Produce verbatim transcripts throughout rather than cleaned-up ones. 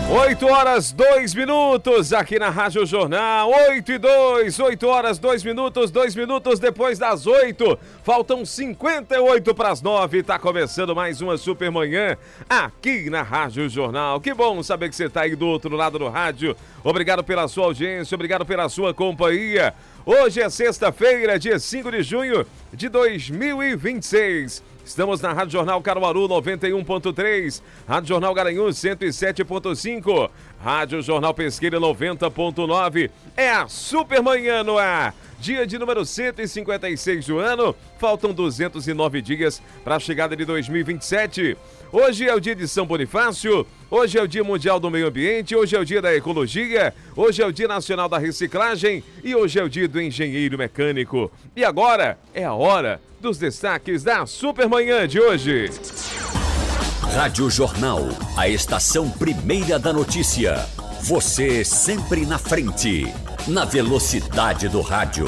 oito horas, dois minutos aqui na Rádio Jornal, oito e dois, oito horas, dois minutos, dois minutos depois das oito, faltam cinquenta e oito para as nove, tá começando mais uma super manhã aqui na Rádio Jornal. Que bom saber que você tá aí do outro lado do rádio, obrigado pela sua audiência, obrigado pela sua companhia. Hoje é sexta-feira, dia cinco de junho de dois mil e vinte e seis. Estamos na Rádio Jornal Caruaru noventa e um ponto três, Rádio Jornal Garanhuns cento e sete ponto cinco, Rádio Jornal Pesqueira noventa ponto nove. É a Super Manhã no ar. Dia de número cento e cinquenta e seis do ano, faltam duzentos e nove dias para a chegada de dois mil e vinte e sete. Hoje é o dia de São Bonifácio, hoje é o Dia Mundial do Meio Ambiente, hoje é o Dia da Ecologia, hoje é o Dia Nacional da Reciclagem e hoje é o Dia do Engenheiro Mecânico. E agora é a hora dos destaques da Supermanhã de hoje. Rádio Jornal, a estação primeira da notícia. Você sempre na frente, na velocidade do rádio.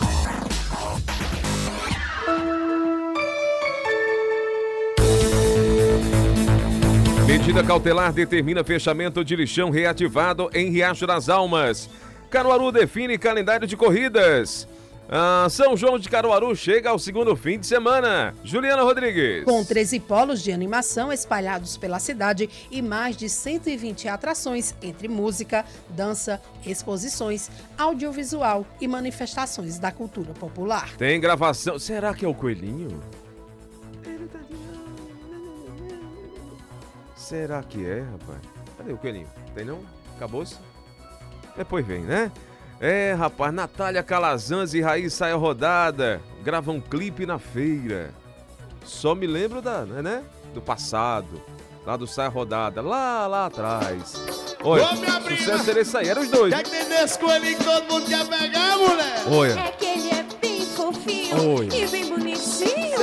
Medida cautelar determina fechamento de lixão reativado em Riacho das Almas. Caruaru define calendário de corridas. Ah, São João de Caruaru chega ao segundo fim de semana. Juliana Rodrigues. Com treze polos de animação espalhados pela cidade e mais de cento e vinte atrações entre música, dança, exposições, audiovisual e manifestações da cultura popular. Tem gravação. Será que é o coelhinho? Será que é, rapaz? Cadê o coelhinho? Tem não? Acabou-se? Depois vem, né? É, rapaz, Natália Calazans e Raiz Saia Rodada gravam um clipe na feira. Só me lembro da, né, do passado, lá do Saia Rodada, lá, lá atrás. Olha, o sucesso seria isso aí, eram os dois. Quer que tem nesse coelhinho que todo mundo quer pegar, mulher? Olha. É que ele é bem fofinho Olha. e bem bonitinho.